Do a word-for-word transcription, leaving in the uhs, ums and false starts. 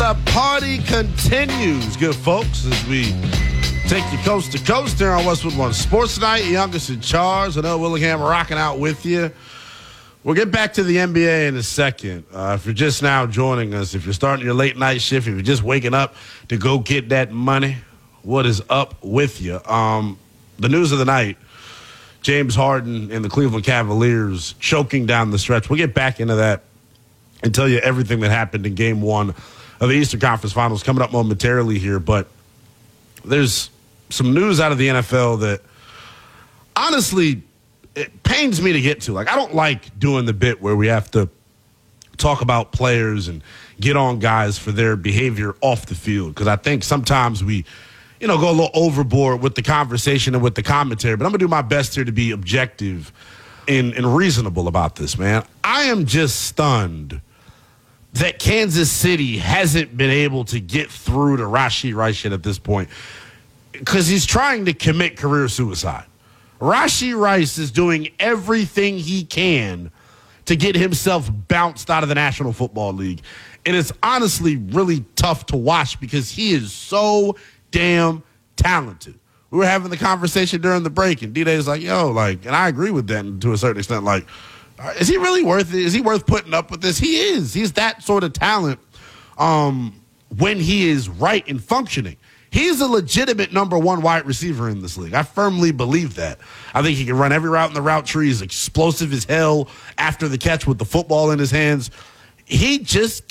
the party continues, good folks, as we take you coast to coast here on Westwood One Sports Night. Youngest in charge, I know Willingham rocking out with you. We'll get back to the N B A in a second. Uh, if you're just now joining us, if you're starting your late night shift, if you're just waking up to go get that money, what is up with you? Um, the news of the night, James Harden and the Cleveland Cavaliers choking down the stretch. We'll get back into that and tell you everything that happened in game one of the Eastern Conference Finals coming up momentarily here. But there's some news out of the N F L that honestly, it pains me to get to. Like, I don't like doing the bit where we have to talk about players and get on guys for their behavior off the field, because I think sometimes we, you know, go a little overboard with the conversation and with the commentary. But I'm going to do my best here to be objective and, and reasonable about this, man. I am just stunned that Kansas City hasn't been able to get through to Rashee Rice yet at this point, because he's trying to commit career suicide. Rashee Rice is doing everything he can to get himself bounced out of the National Football League. And it's honestly really tough to watch because he is so damn talented. We were having the conversation during the break, and D-Day's like, yo, like, and I agree with that to a certain extent, like, is he really worth it? Is he worth putting up with this? He is. He's that sort of talent um, when he is right and functioning. He's a legitimate number one wide receiver in this league. I firmly believe that. I think he can run every route in the route tree. He's explosive as hell after the catch with the football in his hands. He just